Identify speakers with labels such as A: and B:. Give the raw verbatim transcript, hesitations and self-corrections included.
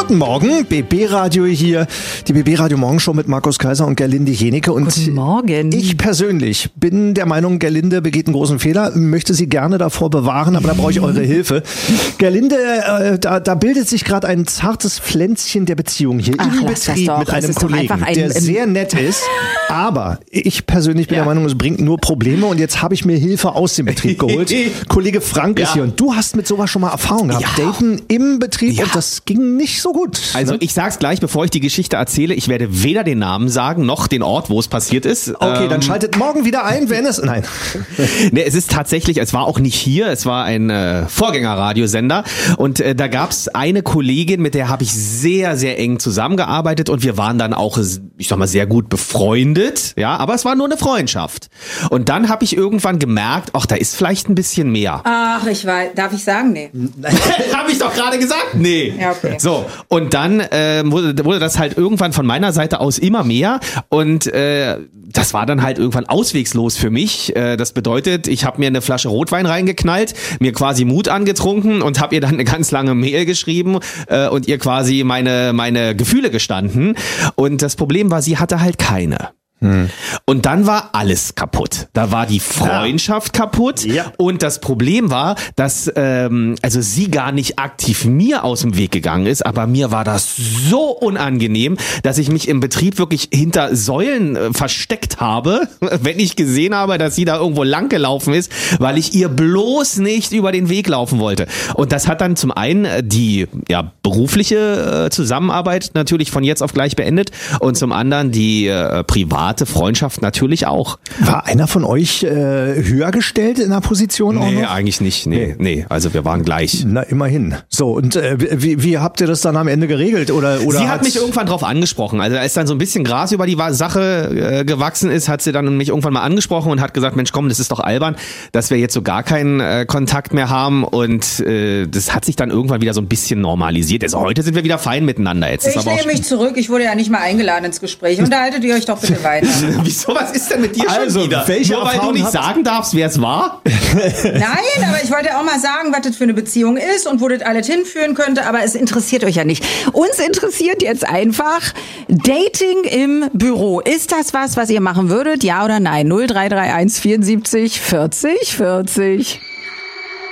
A: Guten Morgen, B B-Radio hier, die B B-Radio Morgenshow mit Markus Kaiser und Gerlinde Jenecke. Und
B: Guten Morgen.
A: Ich persönlich bin der Meinung, Gerlinde begeht einen großen Fehler, möchte sie gerne davor bewahren, aber da brauche ich eure Hilfe. Gerlinde, äh, da, da bildet sich gerade ein zartes Pflänzchen der Beziehung hier
B: Ach,
A: im
B: lass das
A: Betrieb
B: doch.
A: mit
B: Das
A: einem
B: ist doch
A: Kollegen,
B: einfach ein-
A: der sehr nett ist, aber ich persönlich bin
C: Ja.
A: der Meinung, es bringt nur Probleme und jetzt habe ich mir Hilfe aus dem Betrieb geholt. Kollege Frank ist
C: Ja.
A: hier und du hast mit sowas schon mal Erfahrung gehabt.
C: Ja.
A: Daten im Betrieb
C: Ja.
A: und das ging nicht so gut.
C: Also ich sag's gleich, bevor ich die Geschichte erzähle, ich werde weder den Namen sagen, noch den Ort, wo es passiert ist.
A: Okay, dann
C: Ähm,
A: schaltet morgen wieder ein, wenn es... Nein.
C: Ne, es ist tatsächlich, es war auch nicht hier, es war ein äh, Vorgängerradiosender und äh, da gab's eine Kollegin, mit der habe ich sehr, sehr eng zusammengearbeitet und wir waren dann auch, ich sag mal, sehr gut befreundet, ja, aber es war nur eine Freundschaft. Und dann habe ich irgendwann gemerkt, ach, da ist vielleicht ein bisschen mehr.
D: Ach, ich weiß. Darf ich sagen? Nee.
C: Habe ich doch gerade gesagt? Nee.
D: Ja, okay.
C: So, und dann äh, wurde, wurde das halt irgendwann von meiner Seite aus immer mehr und äh, das war dann halt irgendwann auswegslos für mich. Äh, das bedeutet, ich habe mir eine Flasche Rotwein reingeknallt, mir quasi Mut angetrunken und habe ihr dann eine ganz lange Mail geschrieben äh, und ihr quasi meine, meine Gefühle gestanden. Und das Problem war, sie hatte halt keine. Hm. Und dann war alles kaputt. Da war die Freundschaft ja. kaputt.
A: Ja.
C: Und das Problem war, dass ähm, also sie gar nicht aktiv mir aus dem Weg gegangen ist, aber mir war das so unangenehm, dass ich mich im Betrieb wirklich hinter Säulen äh, versteckt habe, wenn ich gesehen habe, dass sie da irgendwo lang gelaufen ist, weil ich ihr bloß nicht über den Weg laufen wollte. Und das hat dann zum einen die ja berufliche äh, Zusammenarbeit natürlich von jetzt auf gleich beendet und zum anderen die äh, private Freundschaft natürlich auch.
A: War einer von euch äh, höher gestellt in der Position auch
C: Nee,
A: noch?
C: eigentlich nicht. Nee, nee, also wir waren gleich.
A: Na, immerhin. So, und äh, wie, wie habt ihr das dann am Ende geregelt? Oder, oder
C: Sie hat
A: hat's-
C: mich irgendwann drauf angesprochen. Also als dann so ein bisschen Gras über die Wa- Sache äh, gewachsen ist, hat sie dann mich irgendwann mal angesprochen und hat gesagt, Mensch, komm, das ist doch albern, dass wir jetzt so gar keinen äh, Kontakt mehr haben. Und äh, das hat sich dann irgendwann wieder so ein bisschen normalisiert. Also heute sind wir wieder fein miteinander. Jetzt ist
D: Ich
C: aber auch
D: nehme mich zurück. Ich wurde ja nicht mal eingeladen ins Gespräch. Unterhaltet ihr euch doch bitte weiter.
C: Wieso, was ist denn mit dir
A: Also,
C: schon wieder?
A: welche
C: Nur weil du
A: Erfahrung
C: nicht
A: habt-
C: sagen darfst, wer es war?
D: Nein, aber ich wollte auch mal sagen, was das für eine Beziehung ist und wo das alles hinführen könnte. Aber es interessiert euch ja nicht.
B: Uns interessiert jetzt einfach Dating im Büro. Ist das was, was ihr machen würdet? Ja oder nein? null drei drei eins vierundsiebzig vierzig vierzig